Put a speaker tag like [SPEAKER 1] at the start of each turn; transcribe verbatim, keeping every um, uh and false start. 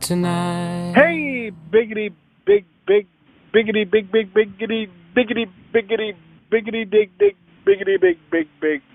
[SPEAKER 1] tonight.
[SPEAKER 2] Hey, biggity, big, big, biggity, big, big, biggity, biggity, biggity, biggity, dig, dig, biggity, big, big, big.